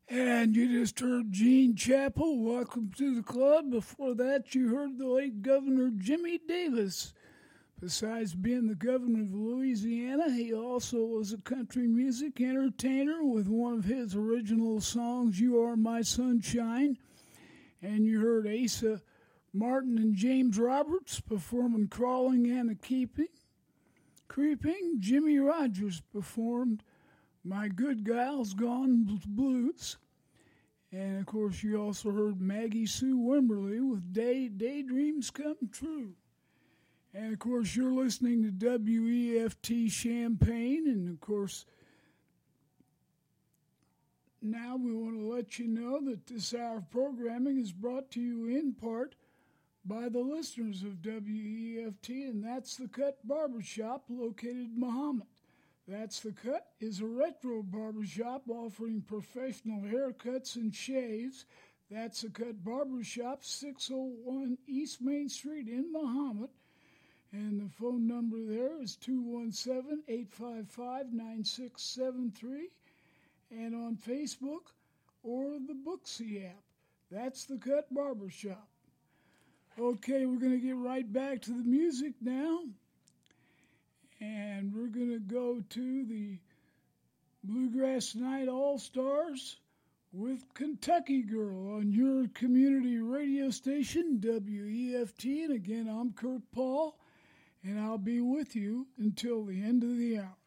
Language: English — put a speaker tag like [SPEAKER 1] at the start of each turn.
[SPEAKER 1] And you just heard Gene Chappell, Welcome to the Club. Before that, you heard the late Governor Jimmy Davis. Besides being the governor of Louisiana, he also was a country music entertainer with one of his original songs, You Are My Sunshine. And you heard Asa Martin and James Roberts performing Crawling and a Creeping. Jimmy Rogers performed My Good Gal's Gone Blues. And, of course, you also heard Maggie Sue Wimberly with Daydreams Come True. And, of course, you're listening to WEFT Champaign. And, of course, now we want to let you know that this hour of programming is brought to you in part by the listeners of WEFT, and That's the Cut Barbershop located in Mahomet. That's the Cut is a retro barbershop offering professional haircuts and shaves. That's the Cut Barbershop, 601 East Main Street in Mahomet. And the phone number there is 217-855-9673. And on Facebook or the Booksy app. That's the Cut Barbershop. Okay, we're going to get right back to the music now. And we're going to go to the Bluegrass Night All-Stars with Kentucky Girl on your community radio station, WEFT. And again, I'm Kurt Paul, and I'll be with you until the end of the hour.